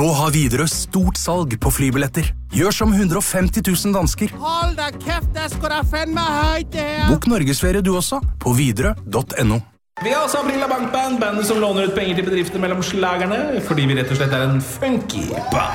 Nå har Widerøe stort salg på flybilletter. Gjør som 150 000 dansker. Hold da kæft, der skal der fandme højt det her. Bok Norgesferie du også, på widerøe.no. Vi har også Aprila Bankband, bandet som låner ut penger til bedrifter mellom slagerne, fordi vi rett og slett er en funky band.